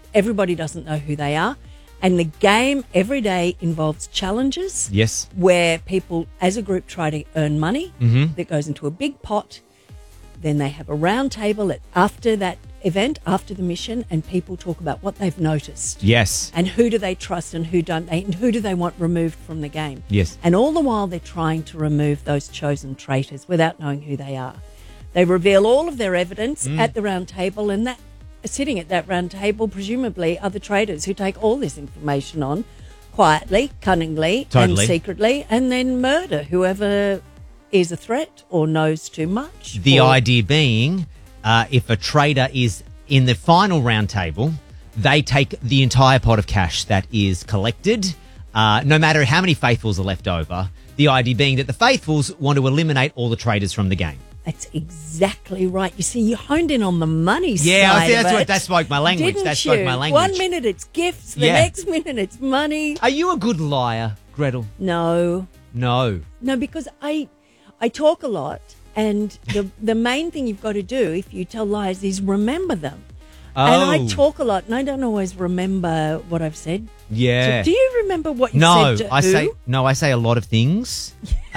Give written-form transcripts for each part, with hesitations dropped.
everybody doesn't know who they are. And the game every day involves challenges. Yes. Where people, as a group, try to earn money that goes into a big pot. Then they have a round table after that event, after the mission, and people talk about what they've noticed. Yes. And who do they trust and who don't they, and who do they want removed from the game. Yes. And all the while they're trying to remove those chosen traitors without knowing who they are. They reveal all of their evidence at the round table, and that sitting at that round table presumably are the traitors who take all this information on quietly, cunningly, and secretly, and then murder whoever is a threat or knows too much. The idea being, if a traitor is in the final round table, they take the entire pot of cash that is collected, no matter how many faithfuls are left over. The idea being that the faithfuls want to eliminate all the traitors from the game. That's exactly right. You see, you honed in on the money side that spoke my language. Didn't That spoke you? my language. 1 minute it's gifts, the next minute it's money. Are you a good liar, Gretel? No. No, because I talk a lot, and the main thing you've got to do if you tell lies is remember them. Oh. And I talk a lot, and I don't always remember what I've said. Yeah. So do you remember what you said to who? I say a lot of things.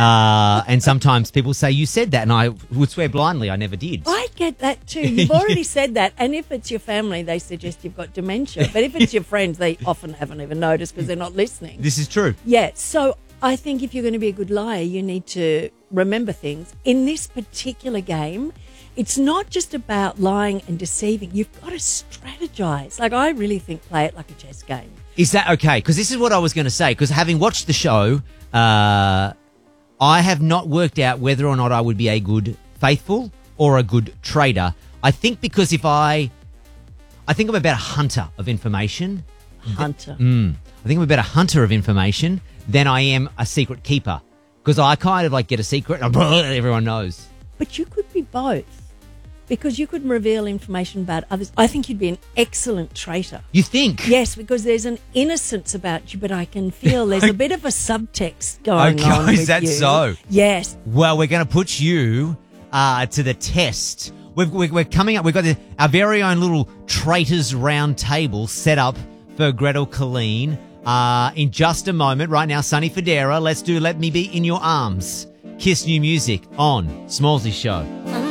And sometimes people say you said that, and I would swear blindly I never did. I get that too. You've already said that. And if it's your family, they suggest you've got dementia. But if it's your friends, they often haven't even noticed because they're not listening. This is true. Yeah. So I think if you're going to be a good liar, you need to remember things. In this particular game, it's not just about lying and deceiving. You've got to strategize. Like, I really think play it like a chess game. Is that okay? Because this is what I was going to say. Because having watched the show, I have not worked out whether or not I would be a good faithful or a good trader. I think because I think I'm about a hunter of information. Hunter. I think I'm about a hunter of information than I am a secret keeper. Because I kind of like get a secret and everyone knows. But you could be both. Because you could reveal information about others. I think you'd be an excellent traitor. You think? Yes, because there's an innocence about you, but I can feel there's a bit of a subtext going on with is that you. so? Yes. Well, we're going to put you to the test. We're coming up. We've got our very own little traitors round table set up for Gretel Killeen. In just a moment. Right now, Sonny Fodera. Let's do Let Me Be In Your Arms. Kiss New Music on Smallsy Show.